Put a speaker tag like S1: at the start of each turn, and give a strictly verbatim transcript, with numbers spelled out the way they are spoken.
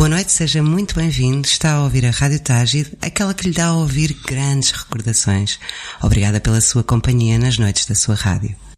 S1: Boa noite, seja muito bem-vindo. Está a ouvir a Rádio Tágide, aquela que lhe dá a ouvir grandes recordações. Obrigada pela sua companhia nas noites da sua rádio.